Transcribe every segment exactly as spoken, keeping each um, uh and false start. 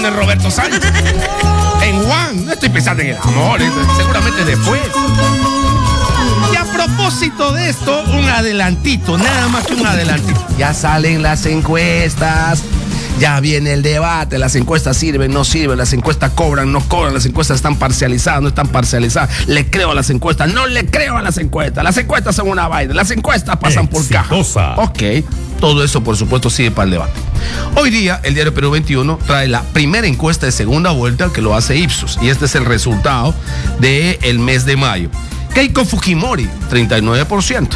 de Roberto Sánchez. En Juan, no estoy pensando en el amor, seguramente después. Y a propósito de esto, un adelantito, nada más que un adelantito. Ya salen las encuestas, ya viene el debate, las encuestas sirven, no sirven, las encuestas cobran, no cobran, las encuestas están parcializadas, no están parcializadas. Le creo a las encuestas, no le creo a las encuestas. Las encuestas son una vaina, las encuestas pasan Exitosa. por caja. Ok, todo eso por supuesto sigue para el debate. Hoy día el diario Perú veintiuno trae la primera encuesta de segunda vuelta que lo hace Ipsos, y este es el resultado del mes de mayo. Keiko Fujimori, treinta y nueve por ciento.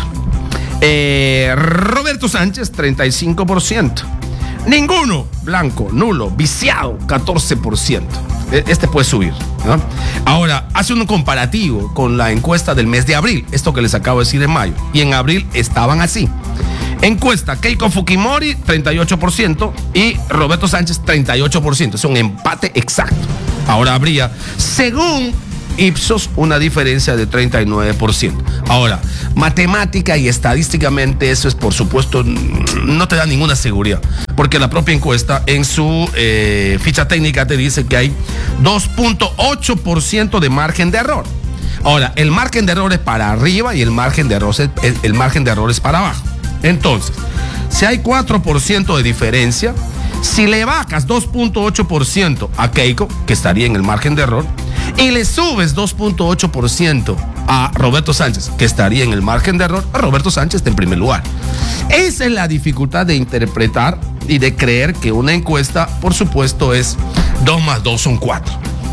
Eh, Roberto Sánchez, treinta y cinco por ciento. Ninguno, blanco, nulo, viciado, catorce por ciento. Este puede subir, ¿no? Ahora, hace un comparativo con la encuesta del mes de abril, esto que les acabo de decir en mayo, y en abril estaban así. Encuesta, Keiko Fujimori, treinta y ocho por ciento, y Roberto Sánchez, treinta y ocho por ciento. Es un empate exacto. Ahora habría, según Ipsos, una diferencia de treinta y nueve por ciento. Ahora, matemática y estadísticamente eso es, por supuesto, no te da ninguna seguridad, porque la propia encuesta en su eh, ficha técnica te dice que hay dos punto ocho por ciento de margen de error. Ahora, el margen de error es para arriba y el margen de error es, el margen de error es para abajo. Entonces, si hay cuatro por ciento de diferencia, si le bajas dos punto ocho por ciento a Keiko, que estaría en el margen de error, y le subes dos punto ocho por ciento a Roberto Sánchez, que estaría en el margen de error, a Roberto Sánchez está en primer lugar. Esa es la dificultad de interpretar y de creer que una encuesta, por supuesto, es dos más dos son cuatro.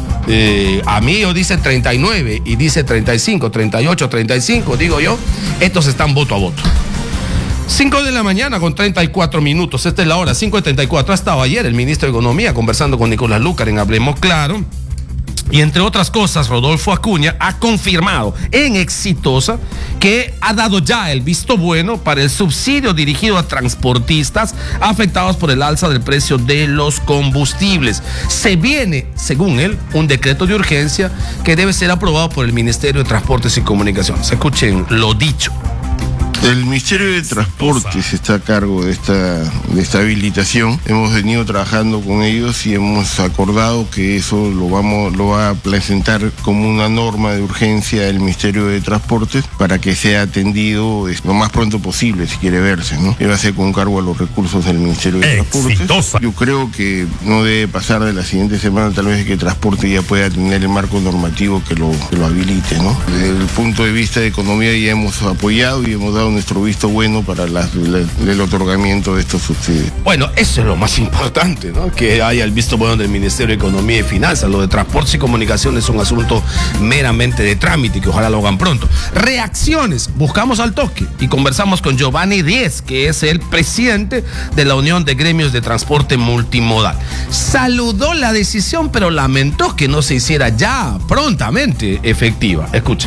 Eh, a mí yo dice treinta y nueve y dice treinta y cinco, treinta y ocho, treinta y cinco, digo yo, estos están voto a voto. cinco de la mañana con treinta y cuatro minutos, esta es la hora, cinco y treinta y cuatro. Ha estado ayer el ministro de Economía conversando con Nicolás Lúcar en Hablemos Claro. Y entre otras cosas, Rodolfo Acuña ha confirmado en Exitosa que ha dado ya el visto bueno para el subsidio dirigido a transportistas afectados por el alza del precio de los combustibles. Se viene, según él, un decreto de urgencia que debe ser aprobado por el Ministerio de Transportes y Comunicaciones. Escuchen lo dicho. El Ministerio de Transportes está a cargo de esta, de esta habilitación. Hemos venido trabajando con ellos y hemos acordado que eso lo, vamos, lo va a presentar como una norma de urgencia el Ministerio de Transportes para que sea atendido lo más pronto posible, si quiere verse, ¿no? Y va a ser con cargo a los recursos del Ministerio de Transportes. Exitosa. Yo creo que no debe pasar de la siguiente semana, tal vez, que Transporte ya pueda tener el marco normativo que lo, que lo habilite, ¿no? Desde el punto de vista de economía ya hemos apoyado y hemos dado nuestro visto bueno para la, la, el otorgamiento de estos subsidios. Bueno, eso es lo más importante, ¿no? Que haya el visto bueno del Ministerio de Economía y Finanzas. Lo de Transportes y Comunicaciones es un asunto meramente de trámite y que ojalá lo hagan pronto. Reacciones, buscamos al toque y conversamos con Giovanni Díez, que es el presidente de la Unión de Gremios de Transporte Multimodal. Saludó la decisión, pero lamentó que no se hiciera ya prontamente efectiva. Escuchen.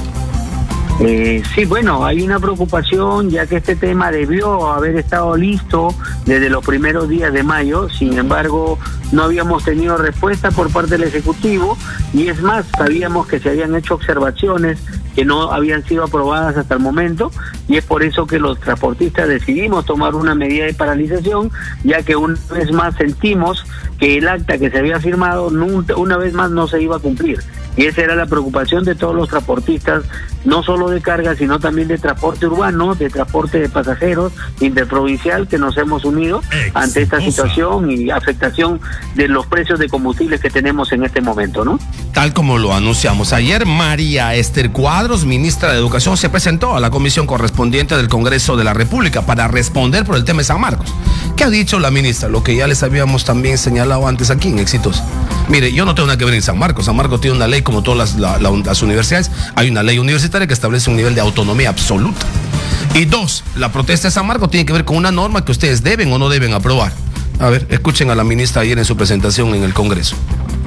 Eh, sí, bueno, hay una preocupación ya que este tema debió haber estado listo desde los primeros días de mayo. Sin embargo, no habíamos tenido respuesta por parte del Ejecutivo y es más, sabíamos que se habían hecho observaciones que no habían sido aprobadas hasta el momento, y es por eso que los transportistas decidimos tomar una medida de paralización, ya que una vez más sentimos que el acta que se había firmado nunca, una vez más no se iba a cumplir. Y esa era la preocupación de todos los transportistas, no solo de carga, sino también de transporte urbano, de transporte de pasajeros, interprovincial, que nos hemos unido Exitosa. ante esta situación y afectación de los precios de combustibles que tenemos en este momento, ¿no? Tal como lo anunciamos ayer, María Esther Cuadros, ministra de Educación, se presentó a la comisión correspondiente del Congreso de la República para responder por el tema de San Marcos. ¿Qué ha dicho la ministra? Lo que ya les habíamos también señalado antes aquí en Exitosa. Mire, yo no tengo nada que ver en San Marcos. San Marcos tiene una ley como todas las, la, la, las universidades. Hay una ley universitaria que establece un nivel de autonomía absoluta. Y dos, la protesta de San Marcos tiene que ver con una norma que ustedes deben o no deben aprobar. A ver, escuchen a la ministra ayer en su presentación en el Congreso.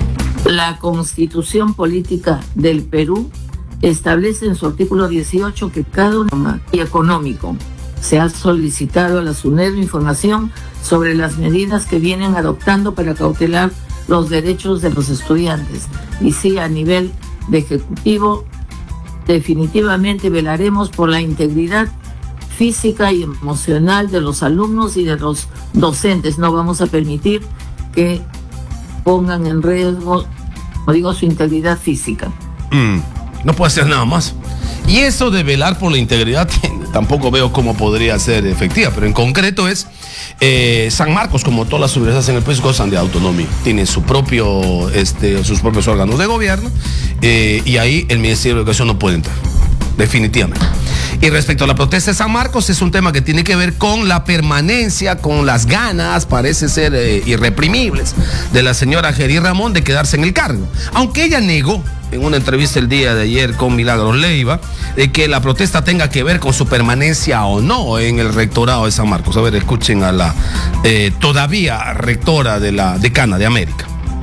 La Constitución Política del Perú establece en su artículo dieciocho que cada norma y económico se ha solicitado a la SUNEDU información sobre las medidas que vienen adoptando para cautelar los derechos de los estudiantes. Y sí, a nivel de ejecutivo, definitivamente velaremos por la integridad física y emocional de los alumnos y de los docentes. No vamos a permitir que pongan en riesgo, como digo, su integridad física. Mm, no puede hacer nada más. Y eso de velar por la integridad tampoco veo cómo podría ser efectiva, pero en concreto es eh, San Marcos, como todas las universidades en el país, gozan de autonomía, tienen su propio, este, sus propios órganos de gobierno, eh, y ahí el Ministerio de Educación no puede entrar, definitivamente. Y respecto a la protesta de San Marcos, es un tema que tiene que ver con la permanencia, con las ganas, parece ser eh, irreprimibles, de la señora Geri Ramón de quedarse en el cargo. Aunque ella negó en una entrevista el día de ayer con Milagros Leiva de que la protesta tenga que ver con su permanencia o no en el rectorado de San Marcos. A ver, escuchen a la eh, todavía rectora de la decana de América.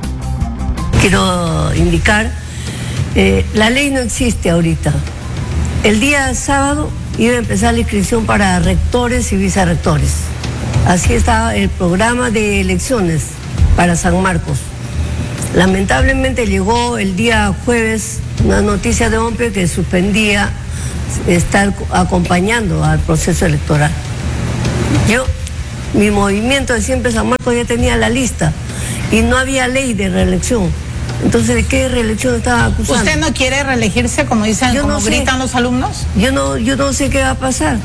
Quiero indicar, eh, la ley no existe ahorita. El día sábado iba a empezar la inscripción para rectores y vicerrectores. Así estaba el programa de elecciones para San Marcos. Lamentablemente llegó el día jueves una noticia de OMPE que suspendía estar acompañando al proceso electoral. Yo, mi movimiento de Siempre San Marcos ya tenía la lista y no había ley de reelección. Entonces, ¿de qué reelección estaba acusando? ¿Usted no quiere reelegirse, como dicen, yo como no gritan los alumnos? Yo no, yo no sé qué va a pasar.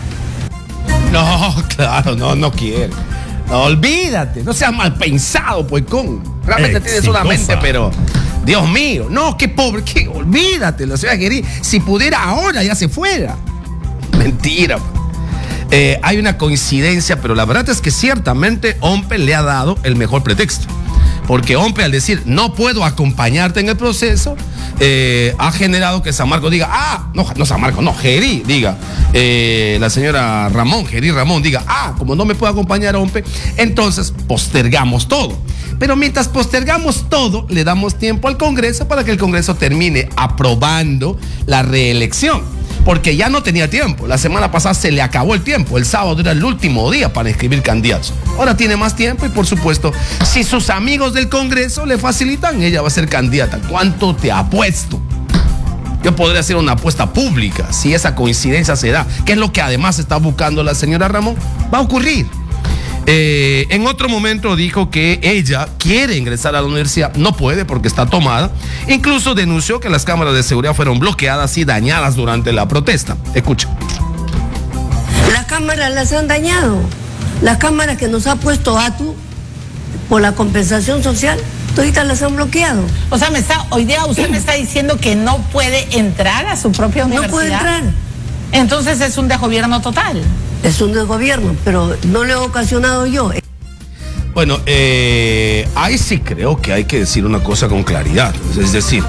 No, claro, no, no quiere. No, olvídate, no seas mal pensado, puicón. Realmente Exitosa. tienes una mente, pero Dios mío, no, qué pobre, qué, olvídate, la señora Geri, si pudiera ahora ya se fuera. Mentira. Eh, hay una coincidencia, pero la verdad es que ciertamente OMPE le ha dado el mejor pretexto. Porque OMPE, al decir no puedo acompañarte en el proceso, eh, ha generado que San Marcos diga, ah, no, no San Marcos, no, Geri, diga, eh, la señora Ramón, Geri Ramón, diga, ah, como no me puede acompañar OMPE, entonces postergamos todo. Pero mientras postergamos todo, le damos tiempo al Congreso para que el Congreso termine aprobando la reelección. Porque ya no tenía tiempo. La semana pasada se le acabó el tiempo. El sábado era el último día para inscribir candidatos. Ahora tiene más tiempo y, por supuesto, si sus amigos del Congreso le facilitan, ella va a ser candidata. ¿Cuánto te apuesto? Yo podría hacer una apuesta pública si esa coincidencia se da, que es lo que además está buscando la señora Ramón. Va a ocurrir. Eh, en otro momento dijo que ella quiere ingresar a la universidad, no puede porque está tomada. Incluso denunció que las cámaras de seguridad fueron bloqueadas y dañadas durante la protesta. Escucha. Las cámaras las han dañado. Las cámaras que nos ha puesto A T U por la compensación social, toditas las han bloqueado. O sea, me está, hoy día usted me está diciendo que no puede entrar a su propia universidad. No puede entrar. Entonces es un desgobierno total. Es un desgobierno, pero no lo he ocasionado yo. Bueno, eh, ahí sí creo que hay que decir una cosa con claridad. Es decir,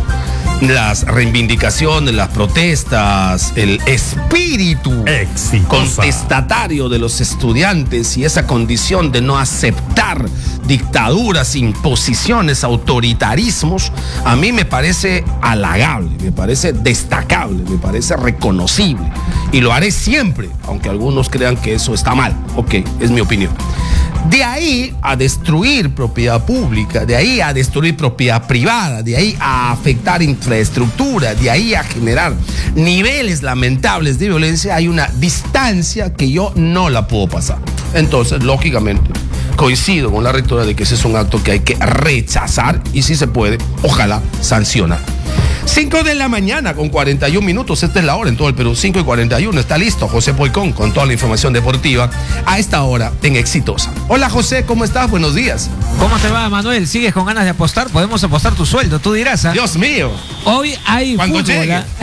las reivindicaciones, las protestas, el espíritu Exitosa. contestatario de los estudiantes y esa condición de no aceptar dictaduras, imposiciones, autoritarismos, a mí me parece halagable, me parece destacable, me parece reconocible. Y lo haré siempre, aunque algunos crean que eso está mal. Ok, es mi opinión. De ahí a destruir propiedad pública, de ahí a destruir propiedad privada, de ahí a afectar infraestructura, de ahí a generar niveles lamentables de violencia, hay una distancia que yo no la puedo pasar. Entonces, lógicamente, coincido con la rectora de que ese es un acto que hay que rechazar y, si se puede, ojalá sancionar. cinco de la mañana con cuarenta y un minutos, esta es la hora en todo el Perú, cinco y cuarenta y uno, está listo José Poicón con toda la información deportiva a esta hora en Exitosa. Hola José, ¿cómo estás? Buenos días. ¿Cómo te va, Manuel? ¿Sigues con ganas de apostar? Podemos apostar tu sueldo, tú dirás. ¿Ah? Dios mío. Hoy hay Cuando fútbol. llegue. ¿Ah?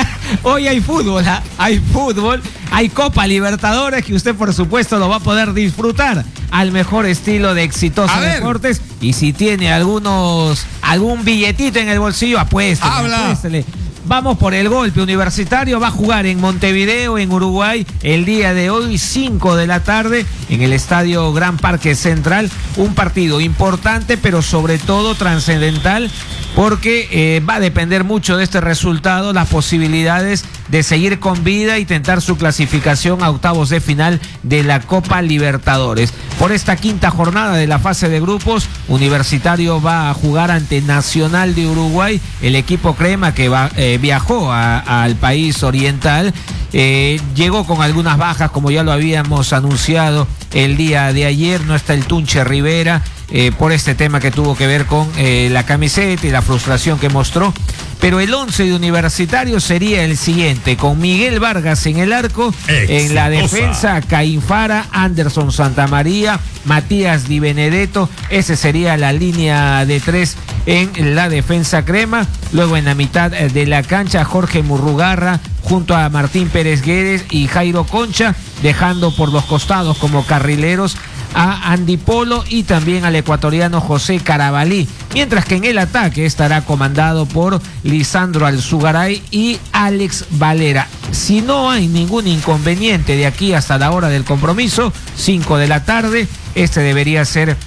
Hoy hay fútbol, ¿ah? Hay fútbol, hay Copa Libertadores que usted por supuesto lo va a poder disfrutar al mejor estilo de Exitosa Deportes. Y si tiene algunos, algún billetito en el bolsillo, apuéstele, Habla. apuéstele. Vamos por el golpe. Universitario va a jugar en Montevideo, en Uruguay, el día de hoy, cinco de la tarde, en el Estadio Gran Parque Central. Un partido importante, pero sobre todo trascendental, porque eh, va a depender mucho de este resultado, las posibilidades de seguir con vida y tentar su clasificación a octavos de final de la Copa Libertadores. Por esta quinta jornada de la fase de grupos, Universitario va a jugar ante Nacional de Uruguay, el equipo crema que va, eh, viajó a, a, al país oriental. Eh, llegó con algunas bajas, como ya lo habíamos anunciado el día de ayer. No está el Tunche Rivera, eh, por este tema que tuvo que ver con eh, la camiseta y la frustración que mostró. Pero el once de Universitario sería el siguiente, con Miguel Vargas en el arco, exitosa. En la defensa Caín Fara, Anderson Santamaría, Matías Di Benedetto. Ese sería la línea de tres en la defensa crema. Luego en la mitad de la cancha Jorge Murrugarra junto a Martín Pérez Guedes y Jairo Concha, dejando por los costados como carrileros a Andy Polo y también al ecuatoriano José Carabalí, mientras que en el ataque estará comandado por Lisandro Alzugaray y Alex Valera. Si no hay ningún inconveniente de aquí hasta la hora del compromiso, cinco de la tarde, este debería ser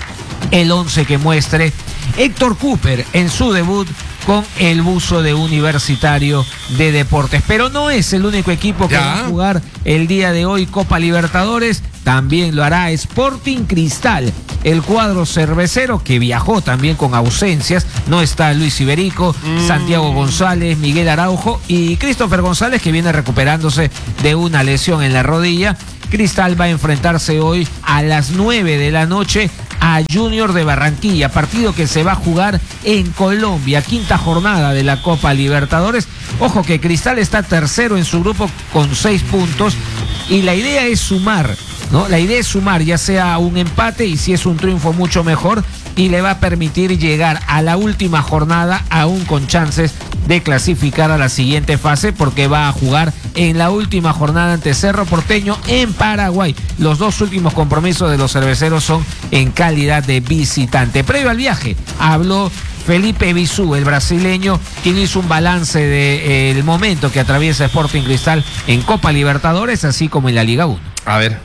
el once que muestre Héctor Cooper en su debut con el buzo de Universitario de Deportes. Pero no es el único equipo que ya va a jugar el día de hoy Copa Libertadores. También lo hará Sporting Cristal, el cuadro cervecero que viajó también con ausencias. No está Luis Iberico, mm. Santiago González, Miguel Araujo y Christopher González, que viene recuperándose de una lesión en la rodilla. Cristal va a enfrentarse hoy a las nueve de la noche a Junior de Barranquilla, partido que se va a jugar en Colombia, quinta jornada de la Copa Libertadores. Ojo que Cristal está tercero en su grupo con seis puntos y la idea es sumar, ¿no? La idea es sumar, ya sea un empate y si es un triunfo mucho mejor, y le va a permitir llegar a la última jornada aún con chances de clasificar a la siguiente fase, porque va a jugar en la última jornada ante Cerro Porteño en Paraguay. Los dos últimos compromisos de los cerveceros son en calidad de visitante. Previo al viaje habló Felipe Bisú, el brasileño, quien hizo un balance del momento que atraviesa Sporting Cristal en Copa Libertadores, así como en la Liga uno. A ver.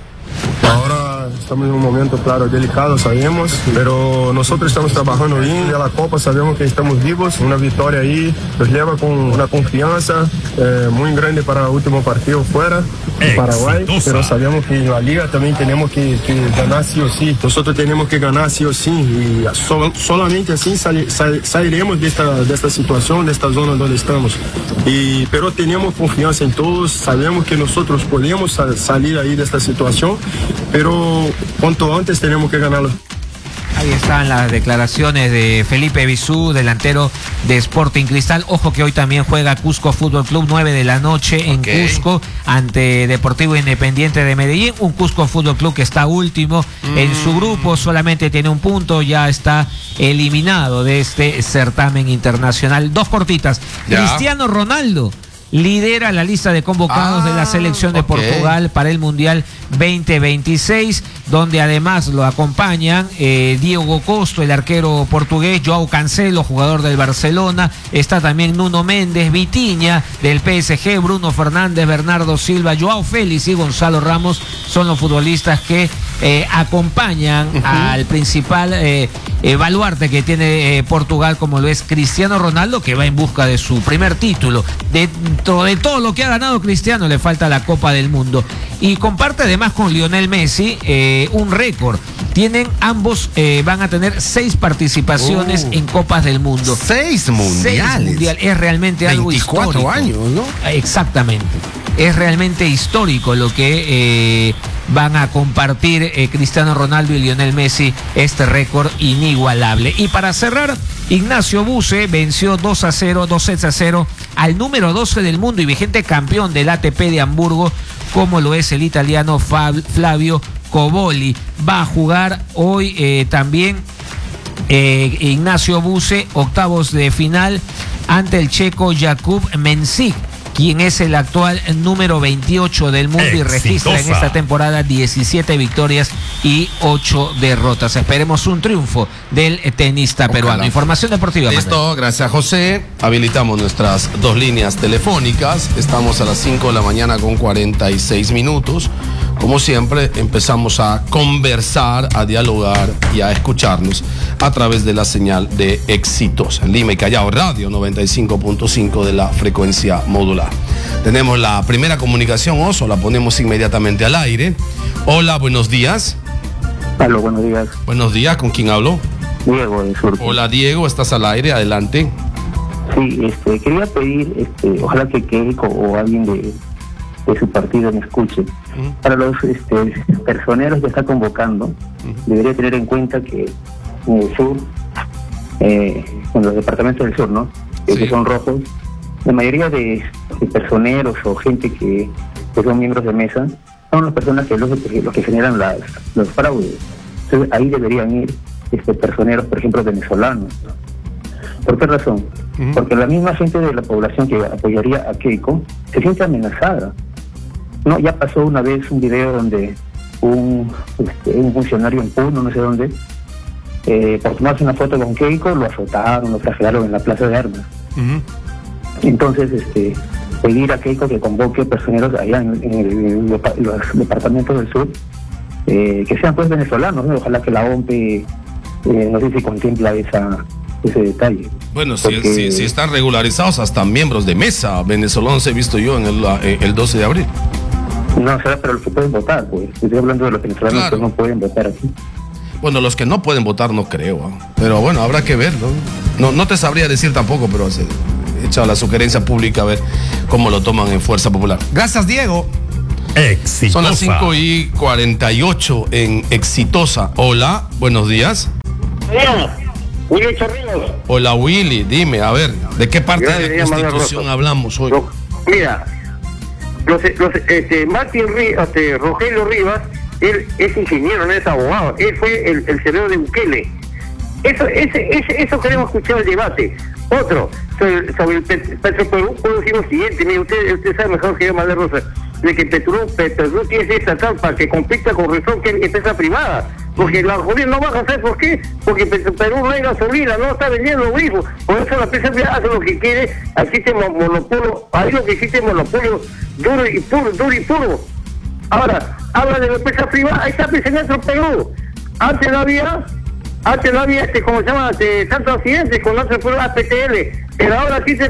Ahora estamos en un momento, claro, delicado, sabemos, pero nosotros estamos trabajando bien. De la Copa sabemos que estamos vivos. Una victoria ahí nos lleva con una confianza eh, muy grande para el último partido fuera de Paraguay, pero sabemos que en la Liga también tenemos que, que ganar sí o sí. Nosotros tenemos que ganar sí o sí y so, solamente así sal, sal, saliremos de esta, de esta situación, de esta zona donde estamos. Y, pero tenemos confianza en todos, sabemos que nosotros podemos sal, salir ahí de esta situación, pero cuanto antes tenemos que ganarlo. Ahí están las declaraciones de Felipe Bisú, delantero de Sporting Cristal. Ojo que hoy también juega Cusco Fútbol Club, nueve de la noche en okay. Cusco, ante Deportivo Independiente de Medellín. Un Cusco Fútbol Club que está último mm. en su grupo, solamente tiene un punto, ya está eliminado de este certamen internacional. Dos cortitas. Ya. Cristiano Ronaldo lidera la lista de convocados ah, de la selección de okay. Portugal para el Mundial veinte veintiséis, donde además lo acompañan eh, Diego Costo, el arquero portugués, Joao Cancelo, jugador del Barcelona, está también Nuno Méndez, Vitinha del P S G, Bruno Fernández, Bernardo Silva, Joao Félix y Gonzalo Ramos son los futbolistas que eh, acompañan uh-huh. al principal eh, eh, baluarte que tiene eh, Portugal, como lo es Cristiano Ronaldo, que va en busca de su primer título. De, de todo lo que ha ganado Cristiano, le falta la Copa del Mundo. Y comparte además con Lionel Messi eh, un récord. Tienen ambos, eh, van a tener seis participaciones uh, en Copas del Mundo. Seis mundiales. Seis mundiales. Es realmente algo histórico. veinticuatro años, ¿no? Exactamente. Es realmente histórico lo que eh, van a compartir eh, Cristiano Ronaldo y Lionel Messi, este récord inigualable. Y para cerrar, Ignacio Buse venció dos a cero, dos sets a cero al número doce del mundo y vigente campeón del A T P de Hamburgo, como lo es el italiano Fab, Flavio Coboli. Va a jugar hoy eh, también eh, Ignacio Buse, octavos de final ante el checo Jakub Mensik, quien es el actual número veintiocho del mundo. Exitosa. Y registra en esta temporada diecisiete victorias y ocho derrotas. Esperemos un triunfo del tenista Ojalá. peruano. Información deportiva. Listo, Manuel. Gracias José. Habilitamos nuestras dos líneas telefónicas. Estamos a las cinco de la mañana con cuarenta y seis minutos. Como siempre, empezamos a conversar, a dialogar y a escucharnos a través de la señal de Exitosa. Lima y Callao Radio noventa y cinco punto cinco de la frecuencia modular. Tenemos la primera comunicación, Oso, la ponemos inmediatamente al aire. Hola, buenos días. Hola, buenos días. Buenos días, ¿con quién hablo? Diego, de Surco. Hola, Diego, estás al aire, adelante. Sí, este, quería pedir, este, ojalá que Keiko o alguien de de su partido me escuche. Uh-huh. Para los este, personeros que está convocando, uh-huh. debería tener en cuenta que en el sur, eh, en los departamentos del sur, ¿no? Sí. Que son rojos, la mayoría de, de personeros o gente que, que son miembros de mesa son las personas que los, los que generan las, los fraudes. Entonces ahí deberían ir este, personeros, por ejemplo, venezolanos. ¿Por qué razón? Uh-huh. Porque la misma gente de la población que apoyaría a Keiko se siente amenazada. No, ya pasó una vez un video donde un, este, un funcionario en Puno, no sé dónde, eh, por tomarse una foto con Keiko, lo azotaron, lo flagelaron en la Plaza de Armas. Uh-huh. Entonces, este, pedir a Keiko que convoque personeros allá en, en, el, en los departamentos del sur, eh, que sean pues venezolanos, ¿no? Ojalá que la O M P E, eh, no sé si contempla esa ese detalle. Bueno, porque... si, si, si están regularizados hasta miembros de mesa venezolanos he visto yo en el, el doce de abril. No, será, pero los que pueden votar, pues. Estoy hablando de los venezolanos claro. que no pueden votar aquí. Bueno, los que no pueden votar no creo, ¿eh? Pero bueno, habrá que ver, ¿no? No, no te sabría decir tampoco, pero se he echado la sugerencia pública a ver cómo lo toman en Fuerza Popular. Gracias, Diego. Exitosa. Son las cinco y cuarenta y ocho en Exitosa. Hola, buenos días. Hola, Willy Chorrillos. Hola, Willy, dime, a ver, ¿de qué parte Yo de la Constitución hablamos hoy? Lo, mira, los, los, este, Martín Rivas, este, Rogelio Rivas, él es ingeniero, no es abogado, él fue el, el cerebro de Bukele. Eso, ese, ese, eso queremos escuchar el debate. Otro, sobre, sobre el Petroperú, puedo decir lo siguiente, mire, usted, usted sabe mejor que yo, Madre Rosa, de que Petroperú, Petroperú tiene que ser estatal para que compita con Repsol, que es empresa privada. Porque la gobierno no baja, ¿sabes por qué? Porque Perú no hay gasolina, no está vendiendo los grifos. Por eso la empresa privada hace lo que quiere, existe monopolio, ahí lo que existe monopolio duro y puro, duro y puro. Ahora, habla de la empresa privada, ahí está en nuestro Perú. Antes no había, antes no había este, ¿cómo se llama? Este, tantos accidentes con nuestro pueblo A P T L. Pero ahora sí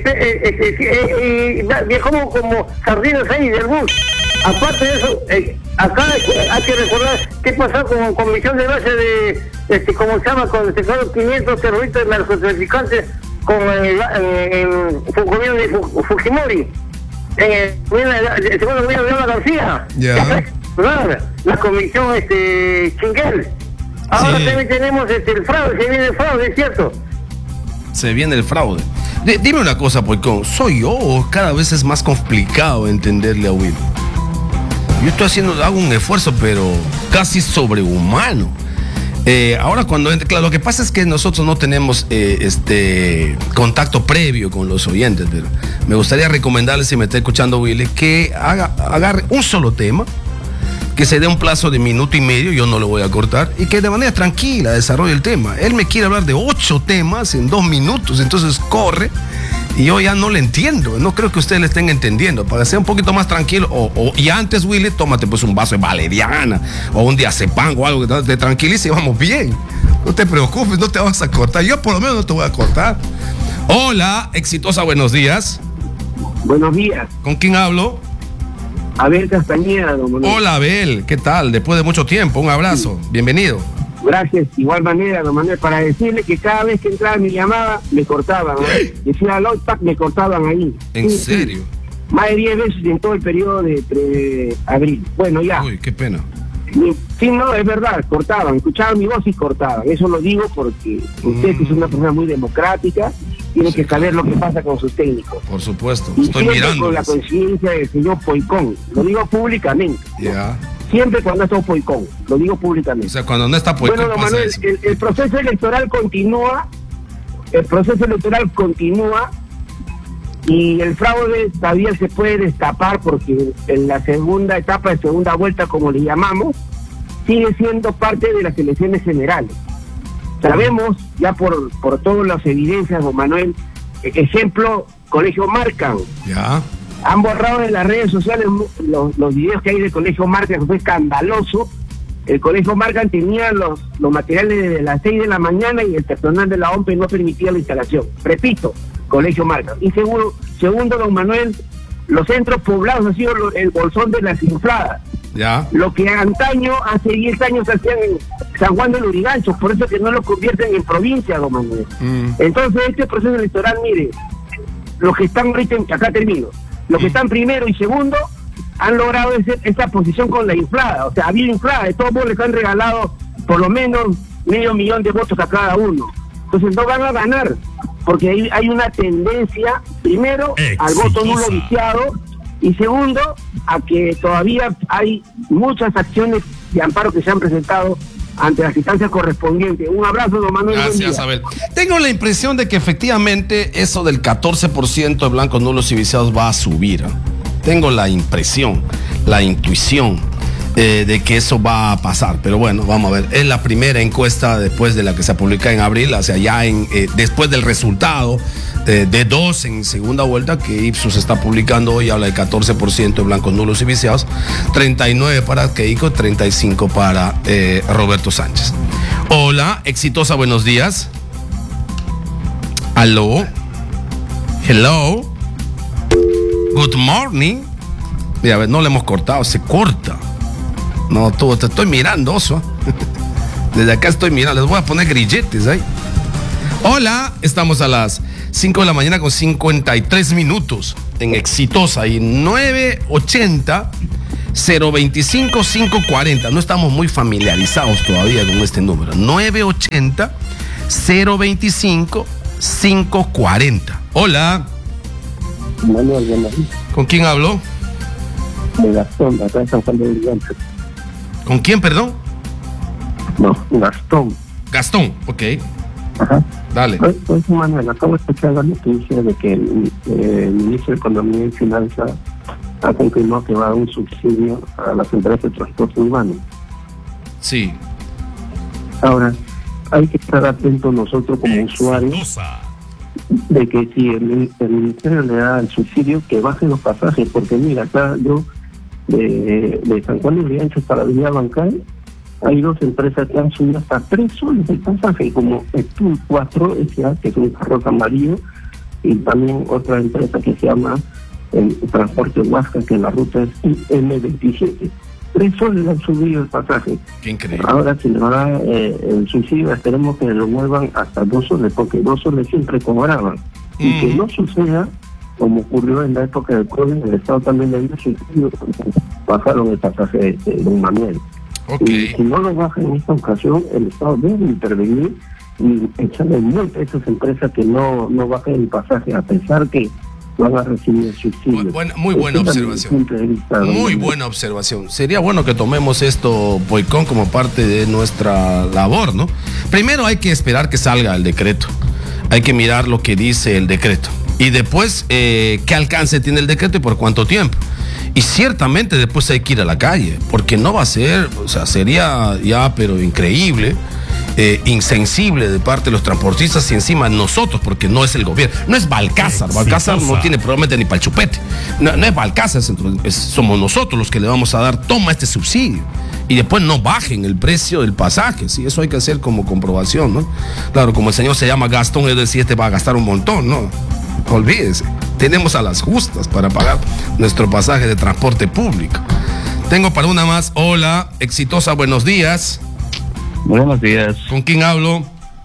se viajó como sardinas ahí del bus. Aparte de eso, eh, acá hay que recordar qué pasó con Comisión de Base de, este, ¿cómo se llama? Con los quinientos terroristas narcotraficantes con el, el, el gobierno de Fujimori, en el, el segundo gobierno de Ana García. Yeah. La, la comisión este, Chinguel. Ahora sí. También tenemos este, el fraude, se viene el fraude, ¿es cierto? Se viene el fraude. D- dime una cosa, Poicón, ¿soy yo o cada vez es más complicado entenderle a Will? Yo estoy haciendo, hago un esfuerzo, pero casi sobrehumano. Eh, ahora cuando entre, claro, lo que pasa es que nosotros no tenemos eh, este contacto previo con los oyentes, pero me gustaría recomendarle, si me está escuchando Willy, que haga, agarre un solo tema, que se dé un plazo de minuto y medio, yo no lo voy a cortar, y que de manera tranquila desarrolle el tema. Él me quiere hablar de ocho temas en dos minutos, entonces corre, y yo ya no le entiendo, no creo que ustedes le estén entendiendo. Para ser un poquito más tranquilo, o, o y antes, Willy, tómate pues un vaso de valeriana, o un diazepam o algo que te tranquilice y vamos bien. No te preocupes, no te vas a cortar, yo por lo menos no te voy a cortar. Hola, Exitosa, buenos días. Buenos días. ¿Con quién hablo? Abel Castañeda, don Manuel. Hola, Abel, ¿qué tal? Después de mucho tiempo, un abrazo, sí. Bienvenido. Gracias, igual manera, don Manuel, para decirle que cada vez que entraba mi llamada, me cortaban, ¿no? Decía Lotpack, me cortaban ahí. ¿En sí, serio? Sí. Más de diez veces en todo el periodo de, de abril. Bueno, ya. Uy, qué pena. Sí, no, es verdad, cortaban, escuchaban mi voz y cortaban. Eso lo digo porque mm. usted, que es una persona muy democrática, tiene sí, que saber lo que pasa con sus técnicos. Por supuesto, y estoy mirando. Con la conciencia del señor Poicón, lo digo públicamente. Ya. Yeah. Siempre cuando está Poicón, lo digo públicamente. O sea, cuando no está Poicón. Bueno, don Manuel, el, el proceso electoral continúa, el proceso electoral continúa y el fraude todavía se puede destapar porque en la segunda etapa de segunda vuelta, como le llamamos, sigue siendo parte de las elecciones generales. Sabemos, ya por, por todas las evidencias, don Manuel, ejemplo, Colegio Marcan. Ya. Han borrado en las redes sociales los, los videos que hay del Colegio Marcan, que fue escandaloso. El Colegio Marcan tenía los, los materiales desde las seis de la mañana y el personal de la O M P E no permitía la instalación. Repito, Colegio Marcan. Y seguro, segundo, don Manuel, los centros poblados han sido el bolsón de las infladas. Ya. Lo que antaño, hace diez años, hacían en San Juan de Lurigancho, por eso que no lo convierten en provincia, don Manuel. Mm. Entonces, este proceso electoral, mire, los que están ahorita, acá termino, los mm. que están primero y segundo han logrado ese, esa posición con la inflada. O sea, ha habido inflada, de todos modos les han regalado por lo menos medio millón de votos a cada uno. Entonces no van a ganar, porque hay, hay una tendencia, primero, Exitosa. al voto nulo viciado, y segundo, a que todavía hay muchas acciones de amparo que se han presentado ante las instancias correspondientes. Un abrazo, don Manuel. Gracias, Abel. Tengo la impresión de que efectivamente eso del catorce por ciento de blancos nulos y viciados va a subir. ¿eh? Tengo la impresión, la intuición eh, de que eso va a pasar. Pero bueno, vamos a ver. Es la primera encuesta después de la que se publica en abril, o sea, ya en, eh, después del resultado eh, de dos en segunda vuelta que Ipsos está publicando hoy, habla de catorce por ciento de blancos nulos y viciados, treinta y nueve para Keiko, treinta y cinco para eh, Roberto Sánchez. Hola, Exitosa, buenos días. Aló. Hello. Good morning. Mira, a ver, no le hemos cortado, se corta. No, tú, te estoy mirando, oso. Desde acá estoy mirando, les voy a poner grilletes ahí. Hola, estamos a las cinco de la mañana con cincuenta y tres minutos en Exitosa y nueve ochenta cero veinticinco cinco cuarenta. No estamos muy familiarizados todavía con este número. nueve ochenta cero veinticinco cinco cuarenta. Hola. Manuel, ¿Con quién hablo? De Gastón, acá en San Juan de Lurigancho. ¿Con quién, perdón? No, Gastón. Gastón, ok. Ajá. Dale. Pues, pues Manuel, acabo de escuchar la noticia de que el, eh, el ministro de Economía y Finanzas ha confirmado que va a dar un subsidio a las empresas de transporte urbano. Sí. Ahora, hay que estar atentos nosotros como usuarios de que si el, el ministerio le da el subsidio, que bajen los pasajes, porque mira, acá yo de, de San Juan de Lurigancho para Villa Bancay hay dos empresas que han subido hasta tres soles el pasaje, como Estul cuatro S A, que es un carro amarillo, y también otra empresa que se llama el Transporte Huasca, que la ruta es I M veintisiete. Tres soles han subido el pasaje. Qué increíble. Ahora, si le va eh, el subsidio, esperemos que lo muevan hasta dos soles, porque dos soles siempre cobraban. Mm. Y que no suceda como ocurrió en la época del COVID, el Estado también le dio subsidio, bajaron el pasaje de, de Don Manuel. Okay. Y si no lo baja en esta ocasión, el Estado debe intervenir y echarle multa a esas empresas que no, no bajen el pasaje, a pesar que van a recibir el subsidio. Muy buena, muy buena observación. Vista, muy buena observación. Sería bueno que tomemos esto, Boicón, como parte de nuestra labor, ¿no? Primero hay que esperar que salga el decreto. Hay que mirar lo que dice el decreto. Y después, eh, qué alcance tiene el decreto y por cuánto tiempo. Y ciertamente después hay que ir a la calle, porque no va a ser, o sea, sería ya, pero increíble, eh, insensible de parte de los transportistas y encima nosotros, porque no es el gobierno, no es Balcázar, Balcázar no tiene probablemente ni para el chupete, no, no es Balcázar, es, es, somos nosotros los que le vamos a dar, toma este subsidio, y después no bajen el precio del pasaje, sí, eso hay que hacer como comprobación, ¿no? Claro, como el señor se llama Gastón, es decir, este va a gastar un montón, ¿no? Olvídese, tenemos a las justas para pagar nuestro pasaje de transporte público. Tengo para una más. Hola, Exitosa, buenos días. Buenos días. ¿Con quién hablo?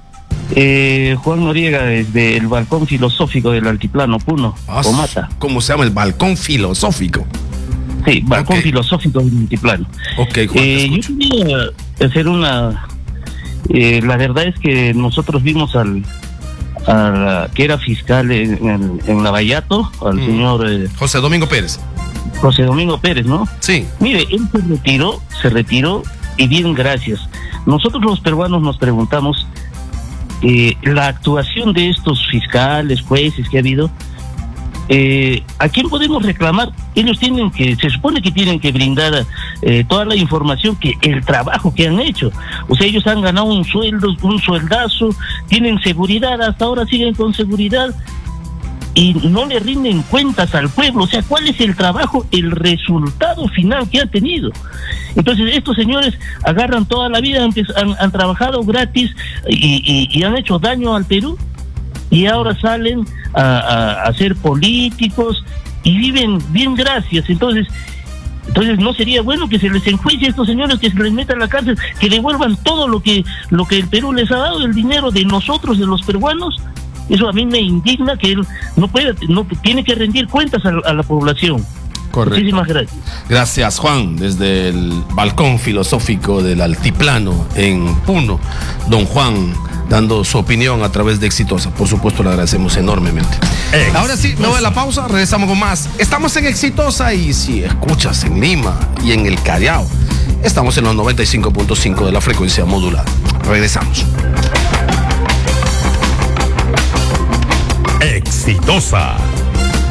Eh, Juan Noriega, desde el Balcón Filosófico del Altiplano, Puno, ah, Comata. ¿Cómo se llama el Balcón Filosófico? Sí, Balcón okay. Filosófico del Altiplano. Ok, Juan, eh, yo quería hacer una... Eh, la verdad es que nosotros vimos al... A, que era fiscal en, en, en Lavallato, al mm. señor eh, José Domingo Pérez. José Domingo Pérez, ¿no? Sí. Mire, él se retiró, se retiró y bien, gracias. Nosotros los peruanos nos preguntamos eh, la actuación de estos fiscales, jueces que ha habido, eh, ¿a quién podemos reclamar? Ellos tienen que, se supone que tienen que brindar eh, toda la información, que el trabajo que han hecho. O sea, ellos han ganado un sueldo, un sueldazo, tienen seguridad, hasta ahora siguen con seguridad y no le rinden cuentas al pueblo. O sea, ¿cuál es el trabajo, el resultado final que ha tenido? Entonces, estos señores agarran toda la vida, han, han, han trabajado gratis y, y, y han hecho daño al Perú, y ahora salen a, a, a ser políticos y viven bien, gracias. Entonces, entonces no sería bueno que se les enjuicie a estos señores, que se les meta a la cárcel, que devuelvan todo lo que lo que el Perú les ha dado, el dinero de nosotros, de los peruanos. Eso a mí me indigna, que él no puede, no tiene que rendir cuentas a, a la población. Correcto. Muchísimas gracias. Gracias, Juan, desde el balcón filosófico del altiplano en Puno. Don Juan dando su opinión a través de Exitosa. Por supuesto, le agradecemos enormemente. Exitosa. Ahora sí, me voy a la pausa, regresamos con más. Estamos en Exitosa y si escuchas en Lima y en el Callao, estamos en los noventa y cinco punto cinco de la frecuencia modulada. Regresamos. Exitosa.